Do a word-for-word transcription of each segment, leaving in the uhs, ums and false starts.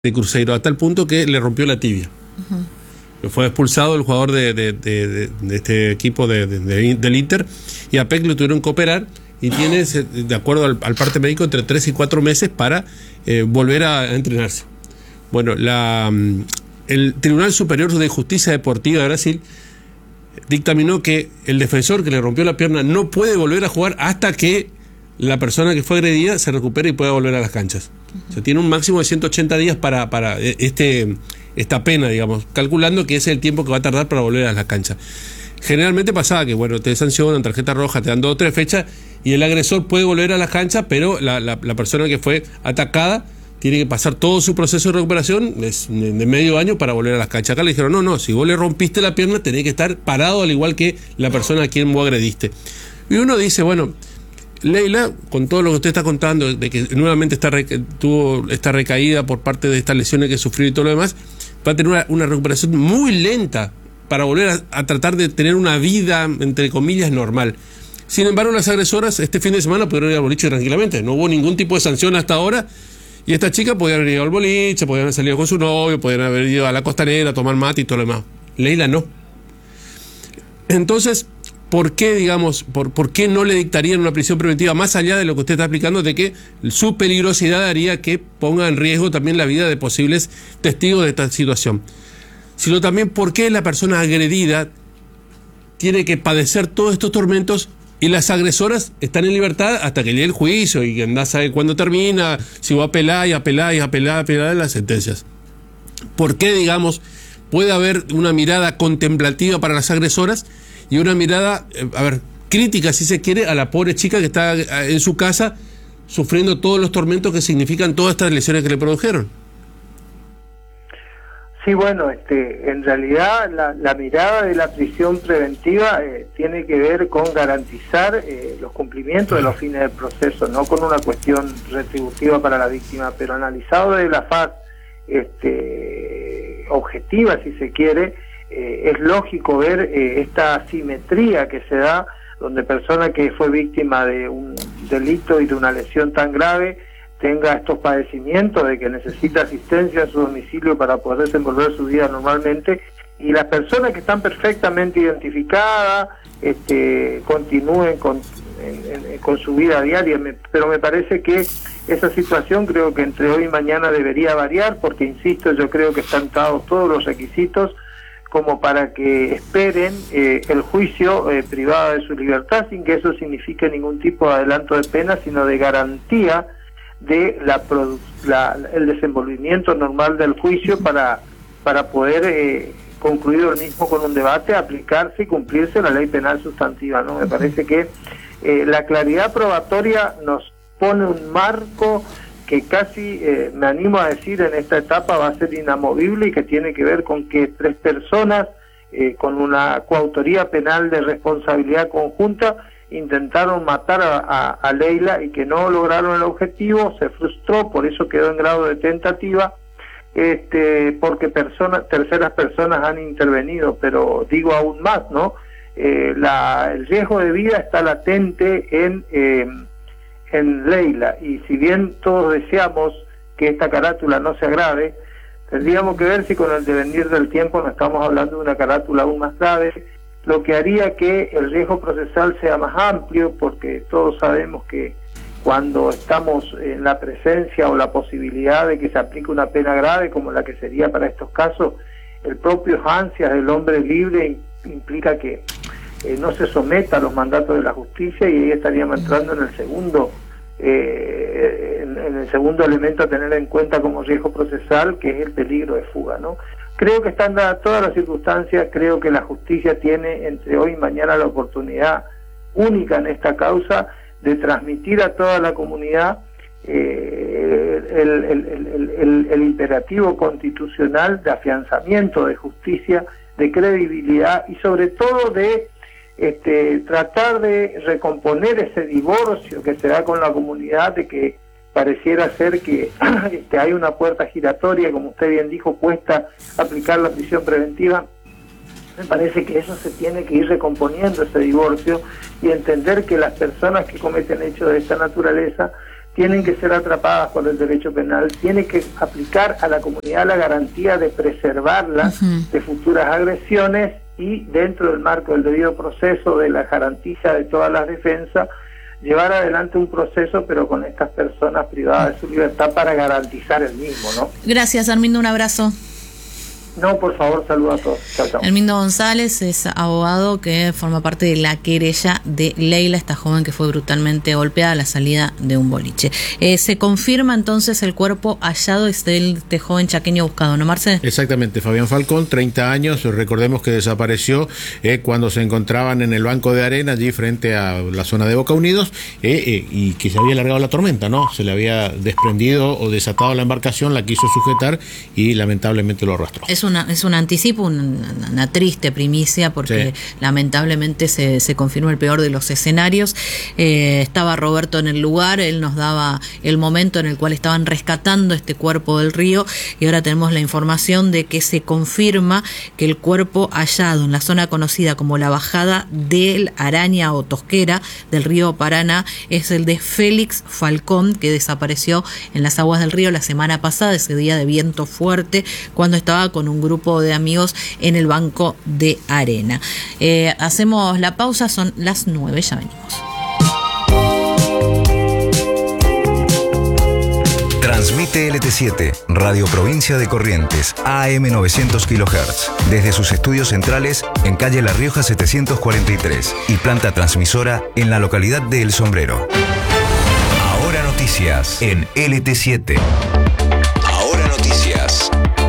de Cruzeiro, a tal punto que le rompió la tibia. Uh-huh. Fue expulsado el jugador de, de, de, de, de este equipo de, de, de, del Inter, y a Peck lo tuvieron que operar, y tiene, de acuerdo al, al parte médico, entre tres y cuatro meses para eh, volver a, a entrenarse. Bueno, la, el Tribunal Superior de Justicia Deportiva de Brasil dictaminó que el defensor que le rompió la pierna no puede volver a jugar hasta que la persona que fue agredida se recupere y pueda volver a las canchas. Uh-huh. O sea, tiene un máximo de ciento ochenta días para, para este, esta pena, digamos, calculando que ese es el tiempo que va a tardar para volver a las canchas. Generalmente pasaba que, bueno, te sancionan, tarjeta roja, te dan dos o tres fechas, y el agresor puede volver a las canchas, pero la, la, la persona que fue atacada tiene que pasar todo su proceso de recuperación de, de medio año para volver a las canchas. Acá le dijeron, no, no, si vos le rompiste la pierna, tenés que estar parado al igual que la persona a quien vos agrediste. Y uno dice, bueno, Leila, con todo lo que usted está contando, de que nuevamente está reca- tuvo esta recaída por parte de estas lesiones que sufrió y todo lo demás, va a tener una, una recuperación muy lenta para volver a, a tratar de tener una vida, entre comillas, normal. Sin embargo, las agresoras este fin de semana pudieron ir al boliche tranquilamente. No hubo ningún tipo de sanción hasta ahora, y esta chica podían haber ido al boliche, podían haber salido con su novio, podían haber ido a la costanera a tomar mate y todo lo demás. Leila no. Entonces, ¿por qué, digamos, por, por qué no le dictarían una prisión preventiva, más allá de lo que usted está explicando, de que su peligrosidad haría que ponga en riesgo también la vida de posibles testigos de esta situación? Sino también, ¿por qué la persona agredida tiene que padecer todos estos tormentos y las agresoras están en libertad hasta que llegue el juicio y que andás a saber cuándo termina, si va a apelar y apelar y apelar, apelar las sentencias? ¿Por qué, digamos, puede haber una mirada contemplativa para las agresoras y una mirada, eh, a ver, crítica, si se quiere, a la pobre chica que está en su casa sufriendo todos los tormentos que significan todas estas lesiones que le produjeron? Sí, bueno, este, en realidad la, la mirada de la prisión preventiva eh, tiene que ver con garantizar eh, los cumplimientos de los fines del proceso, no con una cuestión retributiva para la víctima, pero analizado desde la faz este, objetiva, si se quiere, eh, es lógico ver eh, esta asimetría que se da, donde persona que fue víctima de un delito y de una lesión tan grave tenga estos padecimientos de que necesita asistencia en su domicilio para poder desenvolver su vida normalmente, y las personas que están perfectamente identificadas este, continúen con, en, en, con su vida diaria. Me, pero me parece que esa situación creo que entre hoy y mañana debería variar, porque insisto, yo creo que están dados todos los requisitos como para que esperen eh, el juicio eh, privado de su libertad, sin que eso signifique ningún tipo de adelanto de pena, sino de garantía de la, la el desenvolvimiento normal del juicio para para poder eh, concluir el mismo con un debate, aplicarse y cumplirse la ley penal sustantiva, ¿no? Me parece que eh, la claridad probatoria nos pone un marco que casi eh, me animo a decir en esta etapa va a ser inamovible, y que tiene que ver con que tres personas eh, con una coautoría penal de responsabilidad conjunta intentaron matar a, a, a Leila y que no lograron el objetivo, se frustró, por eso quedó en grado de tentativa, este, porque personas, terceras personas han intervenido. Pero digo aún más, ¿no? Eh, la, el riesgo de vida está latente en, eh, en Leila, y si bien todos deseamos que esta carátula no se agrave, tendríamos que ver si con el devenir del tiempo no estamos hablando de una carátula aún más grave, lo que haría que el riesgo procesal sea más amplio, porque todos sabemos que cuando estamos en la presencia o la posibilidad de que se aplique una pena grave como la que sería para estos casos, el propio ansias del hombre libre implica que eh, no se someta a los mandatos de la justicia, y ahí estaríamos entrando en el segundo eh, en, en el segundo elemento a tener en cuenta como riesgo procesal, que es el peligro de fuga, ¿no? Creo que están dadas todas las circunstancias, creo que la justicia tiene entre hoy y mañana la oportunidad única en esta causa de transmitir a toda la comunidad eh, el, el, el, el, el imperativo constitucional de afianzamiento de justicia, de credibilidad y sobre todo de este, tratar de recomponer ese divorcio que se da con la comunidad, de que pareciera ser que este, hay una puerta giratoria, como usted bien dijo, cuesta aplicar la prisión preventiva. Me parece que eso se tiene que ir recomponiendo, ese divorcio, y entender que las personas que cometen hechos de esta naturaleza tienen que ser atrapadas por el derecho penal, tiene que aplicar a la comunidad la garantía de preservarla uh-huh. de futuras agresiones y dentro del marco del debido proceso, de la garantía de todas las defensas, llevar adelante un proceso pero con estas personas privadas de su libertad para garantizar el mismo, ¿no? Gracias, Armindo, un abrazo. No, por favor, saludo a todos. Chao, chao. Armindo González es abogado que forma parte de la querella de Leila, esta joven que fue brutalmente golpeada a la salida de un boliche. Eh, se confirma entonces el cuerpo hallado es de este joven chaqueño buscado, ¿no, Marce? Exactamente, Fabián Falcón, treinta años, recordemos que desapareció eh, cuando se encontraban en el banco de arena, allí frente a la zona de Boca Unidos, eh, eh, y que se había largado la tormenta, ¿no? Se le había desprendido o desatado la embarcación, la quiso sujetar y lamentablemente lo arrastró. Es una es un anticipo, una, una triste primicia, porque sí. lamentablemente se, se confirma el peor de los escenarios. Eh, estaba Roberto en el lugar, él nos daba el momento en el cual estaban rescatando este cuerpo del río, y ahora tenemos la información de que se confirma que el cuerpo hallado en la zona conocida como la bajada del Araña o Tosquera del río Paraná es el de Félix Falcón, que desapareció en las aguas del río la semana pasada, ese día de viento fuerte, cuando estaba con un grupo de amigos en el banco de arena. Eh, hacemos la pausa, son las nueve, ya venimos. Transmite L T siete, Radio Provincia de Corrientes, A M novecientos kilohertz, desde sus estudios centrales en calle La Rioja setecientos cuarenta y tres y planta transmisora en la localidad de El Sombrero. Ahora noticias en L T siete. Ahora noticias.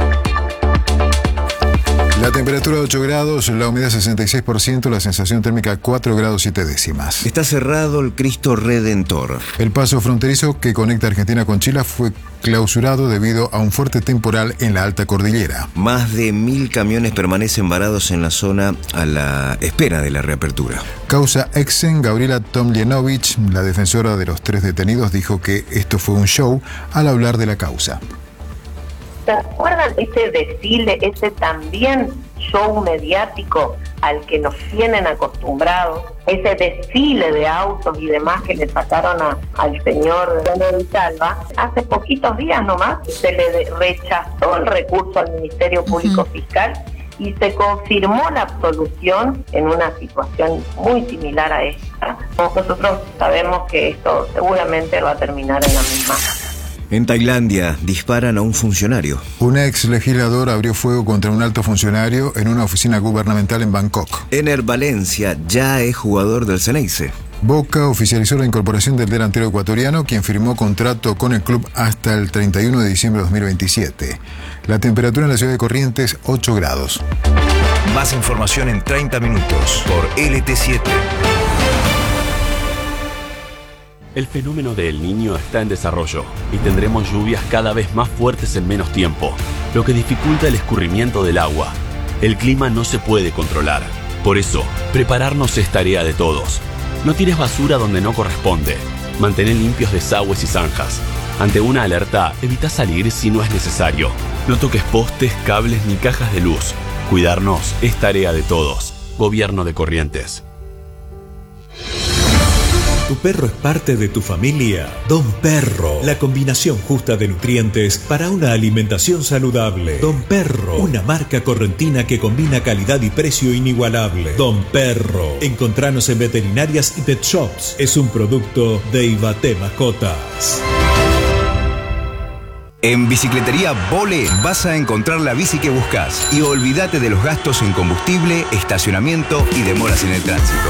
La temperatura ocho grados, la humedad sesenta y seis por ciento, la sensación térmica cuatro grados siete décimas. Está cerrado el Cristo Redentor. El paso fronterizo que conecta Argentina con Chile fue clausurado debido a un fuerte temporal en la alta cordillera. Más de mil camiones permanecen varados en la zona a la espera de la reapertura. Causa Exen, Gabriela Tomljenovich, la defensora de los tres detenidos, dijo que esto fue un show al hablar de la causa. ¿Se acuerdan ese desfile, ese también show mediático al que nos tienen acostumbrados? Ese desfile de autos y demás que le sacaron a, al señor Daniel Salva. Hace poquitos días nomás se le rechazó el recurso al Ministerio Público uh-huh. Fiscal y se confirmó la absolución en una situación muy similar a esta. Nosotros sabemos que esto seguramente va a terminar en la misma. En Tailandia disparan a un funcionario. Un ex legislador abrió fuego contra un alto funcionario en una oficina gubernamental en Bangkok. Ener Valencia ya es jugador del Ceneice. Boca oficializó la incorporación del delantero ecuatoriano, quien firmó contrato con el club hasta el treinta y uno de diciembre de dos mil veintisiete. La temperatura en la ciudad de Corrientes, ocho grados. Más información en treinta minutos por L T siete. El fenómeno de El Niño está en desarrollo y tendremos lluvias cada vez más fuertes en menos tiempo, lo que dificulta el escurrimiento del agua. El clima no se puede controlar. Por eso, prepararnos es tarea de todos. No tires basura donde no corresponde. Mantén limpios desagües y zanjas. Ante una alerta, evita salir si no es necesario. No toques postes, cables ni cajas de luz. Cuidarnos es tarea de todos. Gobierno de Corrientes. ¿Tu perro es parte de tu familia? Don Perro, la combinación justa de nutrientes para una alimentación saludable. Don Perro, una marca correntina que combina calidad y precio inigualable. Don Perro, encontranos en veterinarias y pet shops. Es un producto de Ibate Mascotas. En Bicicletería Vole vas a encontrar la bici que buscas y olvídate de los gastos en combustible, estacionamiento y demoras en el tránsito.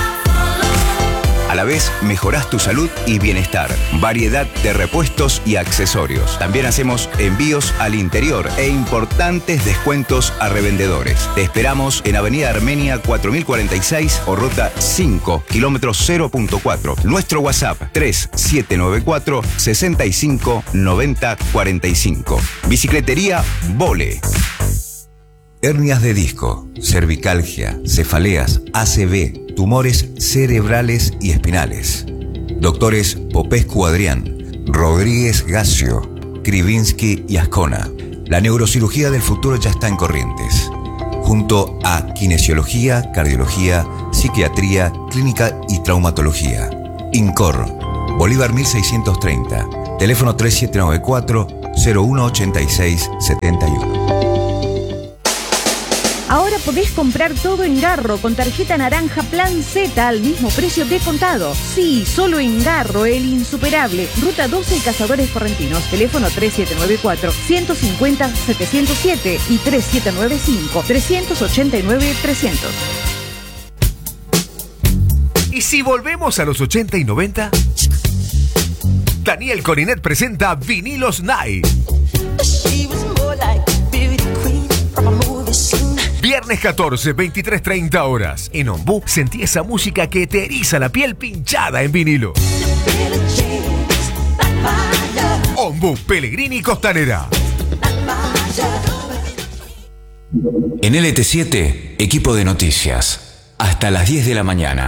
A la vez, mejorás tu salud y bienestar. Variedad de repuestos y accesorios. También hacemos envíos al interior e importantes descuentos a revendedores. Te esperamos en Avenida Armenia cuatro mil cuarenta y seis o Ruta cinco, kilómetro cero punto cuatro. Nuestro WhatsApp tres siete nueve cuatro, seis cinco, nueve cero cuatro cinco. Bicicletería Vole. Hernias de disco, cervicalgia, cefaleas, A C V, tumores cerebrales y espinales. Doctores Popescu Adrián, Rodríguez Gacio, Krivinsky y Ascona. La neurocirugía del futuro ya está en Corrientes. Junto a kinesiología, cardiología, psiquiatría, clínica y traumatología. INCOR, Bolívar mil seiscientos treinta. Teléfono tres siete nueve cuatro, cero uno ocho seis siete uno. Ahora podés comprar todo en Garro con tarjeta naranja Plan Z al mismo precio de contado. Sí, solo en Garro, el insuperable. Ruta doce y Cazadores Correntinos. Teléfono tres siete nueve cuatro, uno cinco cero, siete cero siete y tres siete nueve cinco, tres ocho nueve, trescientos. ¿Y si volvemos a los ochenta y noventa? Daniel Corinet presenta Vinilos Night. Viernes catorce, veintitrés treinta horas. En Ombú sentí esa música que te eriza la piel pinchada en vinilo. Ombú, Pellegrini, Costanera. En L T siete, equipo de noticias. Hasta las diez de la mañana.